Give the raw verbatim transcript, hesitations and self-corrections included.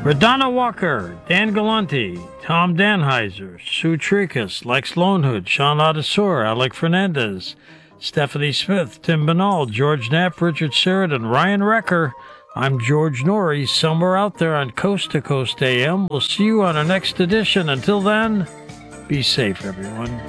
Radonna Walker, Dan Galante, Tom Danheiser, Sue Tricus, Lex Lonehood, Sean Adesor, Alec Fernandez, Stephanie Smith, Tim Banal, George Knapp, Richard Sheridan, Ryan Recker. I'm George Norrie, somewhere out there on Coast to Coast A M. We'll see you on our next edition. Until then, be safe, everyone.